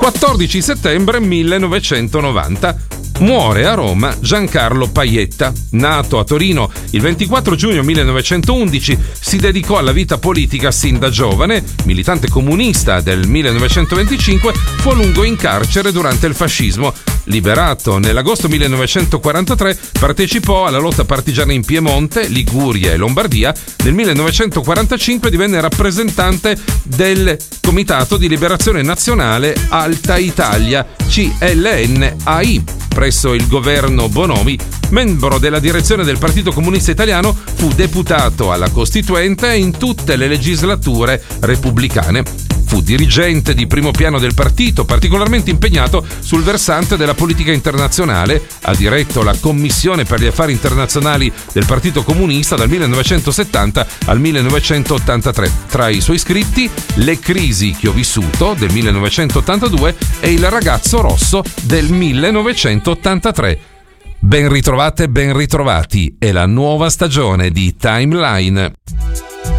14 settembre 1990. Muore a Roma Giancarlo Pajetta. Nato a Torino il 24 giugno 1911, si dedicò alla vita politica sin da giovane. Militante comunista del 1925, fu a lungo in carcere durante il fascismo. Liberato nell'agosto 1943, partecipò alla lotta partigiana in Piemonte, Liguria e Lombardia. Nel 1945 divenne rappresentante del Comitato di Liberazione Nazionale Alta Italia, CLNAI, presso il governo Bonomi. Membro della direzione del Partito Comunista Italiano, fu deputato alla Costituente in tutte le legislature repubblicane. Fu dirigente di primo piano del partito, particolarmente impegnato sul versante della politica internazionale. Ha diretto la Commissione per gli affari internazionali del Partito Comunista dal 1970 al 1983. Tra i suoi scritti, Le crisi che ho vissuto del 1982 e Il ragazzo rosso del 1983. Ben ritrovate, ben ritrovati. È la nuova stagione di Timeline.